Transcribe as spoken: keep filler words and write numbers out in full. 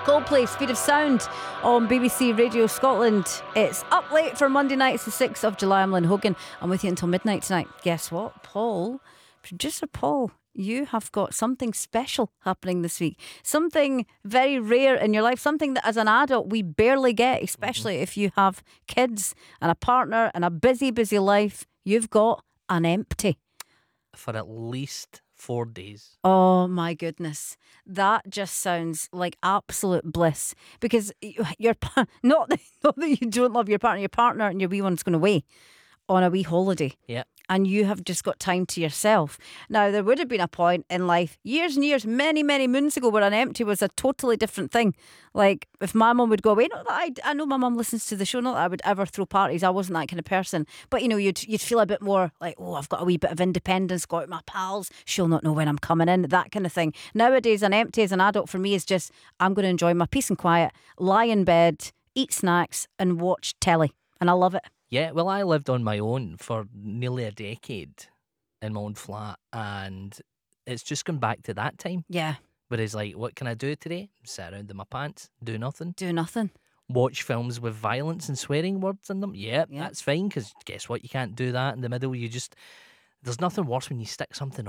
Coldplay, Speed of Sound on B B C Radio Scotland. It's Up Late for Monday night. It's the sixth of July. I'm Lynn Hogan. I'm with you until midnight tonight. Guess what? Paul, producer Paul, you have got something special happening this week. Something very rare in your life. Something that as an adult we barely get, especially mm-hmm. if you have kids and a partner and a busy, busy life. You've got an empty. For at least four days. Oh my goodness. That just sounds like absolute bliss. Because you're not that, not that you don't love your partner, your partner and your wee one's going away on a wee holiday. Yeah. And you have just got time to yourself. Now, there would have been a point in life, years and years, many, many moons ago, where an empty was a totally different thing. Like, if my mum would go away, not that I, I know my mum listens to the show, not that I would ever throw parties. I wasn't that kind of person. But, you know, you'd you'd feel a bit more like, oh, I've got a wee bit of independence, got out my pals, she'll not know when I'm coming in, that kind of thing. Nowadays, an empty as an adult for me is just, I'm going to enjoy my peace and quiet, lie in bed, eat snacks and watch telly. And I love it. Yeah, well, I lived on my own for nearly a decade in my own flat, and it's just gone back to that time. Yeah. Whereas, like, what can I do today? Sit around in my pants, do nothing. Do nothing. Watch films with violence and swearing words in them. Yep, Yep. that's fine, because guess what? You can't do that in the middle. You just, there's nothing worse when you stick something